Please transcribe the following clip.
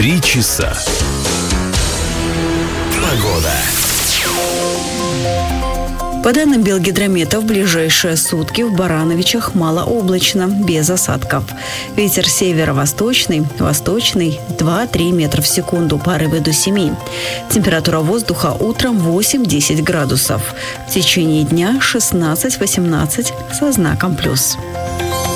3 часа. Погода. По данным Белгидромета, в ближайшие сутки в Барановичах малооблачно, без осадков. Ветер северо-восточный, восточный 2-3 метра в секунду, порывы до 7. Температура воздуха утром 8-10 градусов. В течение дня 16-18 со знаком плюс.